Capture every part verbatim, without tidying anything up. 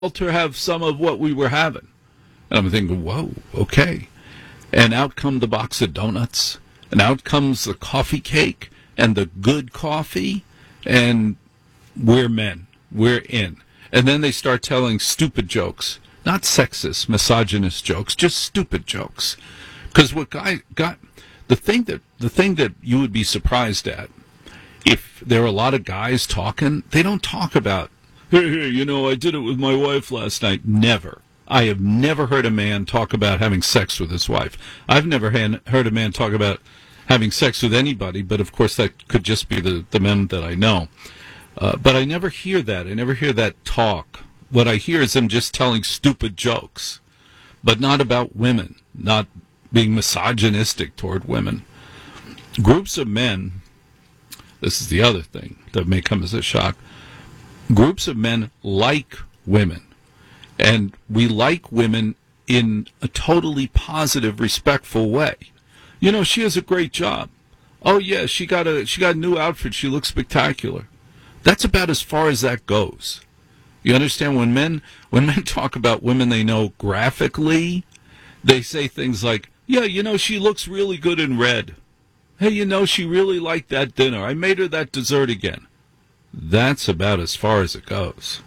to have some of what we were having. And I'm thinking, whoa, okay. And out come the box of donuts, and out comes the coffee cake and the good coffee, and we're men. We're in. And then they start telling stupid jokes, not sexist, misogynist jokes, just stupid jokes. Because what guy got the thing that the thing that you would be surprised at, if there are a lot of guys talking, they don't talk about, hey, hey, you know, I did it with my wife last night. Never. I have never heard a man talk about having sex with his wife. I've never had, heard a man talk about having sex with anybody, but of course that could just be the, the men that I know. Uh, but I never hear that. I never hear that talk. What I hear is them just telling stupid jokes, but not about women, not being misogynistic toward women. Groups of men, this is the other thing that may come as a shock, groups of men like women. And we like women in a totally positive, respectful way. You know, she has a great job. Oh, yeah, she got a she got a new outfit. She looks spectacular. That's about as far as that goes. You understand? When men when men talk about women they know graphically, they say things like, yeah, you know, she looks really good in red. Hey, you know, she really liked that dinner. I made her that dessert again. That's about as far as it goes.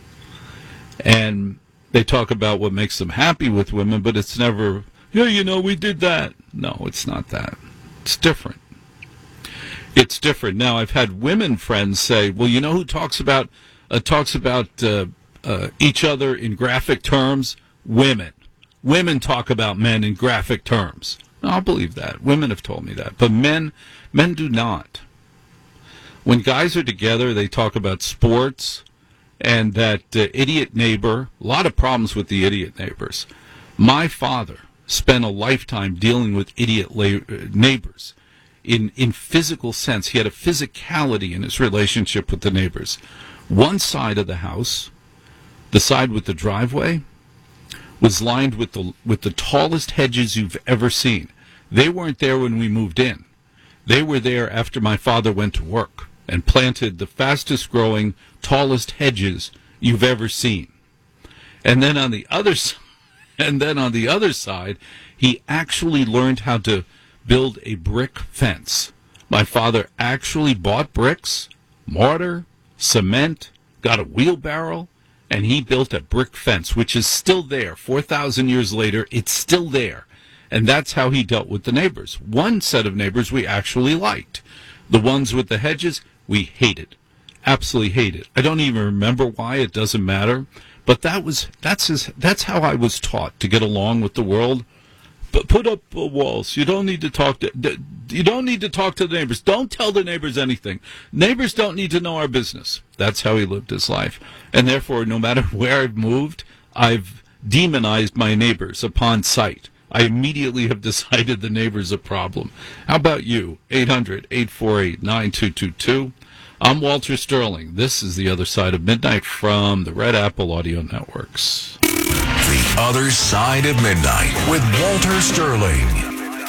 And they talk about what makes them happy with women, but it's never, yeah, you know, we did that. No, it's not that. It's different. It's different. Now, I've had women friends say, well, you know who talks about uh, talks about uh, uh, each other in graphic terms? Women. Women talk about men in graphic terms. I'll believe that. Women have told me that. But men, men do not. When guys are together, they talk about sports and that uh, idiot neighbor. A lot of problems with the idiot neighbors. My father spent a lifetime dealing with idiot la- neighbors. In, in physical sense, he had a physicality in his relationship with the neighbors. One side of the house, the side with the driveway, was lined with the with the tallest hedges you've ever seen. They weren't there when we moved in. They were there after my father went to work and planted the fastest growing, tallest hedges you've ever seen. And then on the other side, and then on the other side, he actually learned how to build a brick fence. My father actually bought bricks, mortar, cement, got a wheelbarrow, and he built a brick fence, which is still there. four thousand years later, it's still there. And that's how he dealt with the neighbors. One set of neighbors we actually liked. The ones with the hedges, we hated. Absolutely hated. I don't even remember why. It doesn't matter. But that was that's his, that's how I was taught to get along with the world. But put up uh, walls. You don't need to talk to you don't need to talk to the neighbors. Don't tell the neighbors anything. Neighbors don't need to know our business. That's how he lived his life. And therefore, no matter where I've moved, I've demonized my neighbors upon sight. I immediately have decided the neighbor's a problem. How about you? eight hundred, eight four eight, nine two two two. I'm Walter Sterling. This is The Other Side of Midnight from the Red Apple Audio Networks. The Other Side of Midnight with Walter Sterling.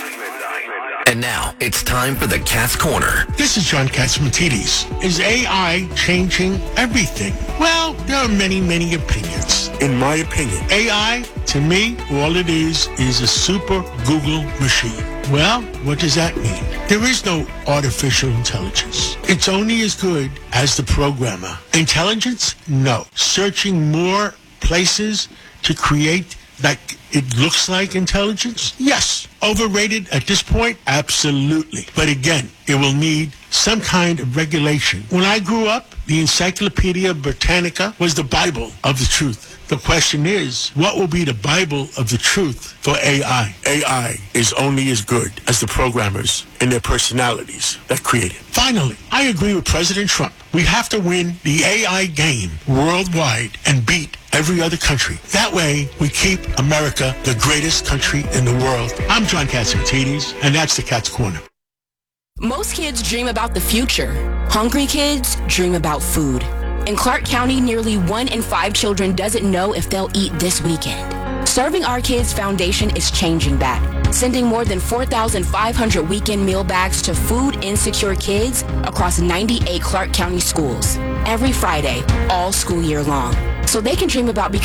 And now, it's time for the Cat's Corner. This is John Catsimatidis. Is A I changing everything? Well, there are many, many opinions. In my opinion, A I, to me, all it is, is a super Google machine. Well, what does that mean? There is no artificial intelligence. It's only as good as the programmer. Intelligence? No. Searching more places to create like it looks like intelligence? Yes. Overrated at this point? Absolutely. But again, it will need some kind of regulation. When I grew up, the Encyclopedia Britannica was the Bible of the truth. The question is, what will be the Bible of the truth for A I? A I is only as good as the programmers and their personalities that create it. Finally, I agree with President Trump. We have to win the A I game worldwide and beat every other country. That way, we keep America the greatest country in the world. I'm John Catsimatidis, and that's the Cat's Corner. Most kids dream about the future. Hungry kids dream about food. In Clark County, nearly one in five children doesn't know if they'll eat this weekend. Serving Our Kids Foundation is changing that, sending more than four thousand five hundred weekend meal bags to food insecure kids across ninety-eight Clark County schools every Friday, all school year long. so they can dream about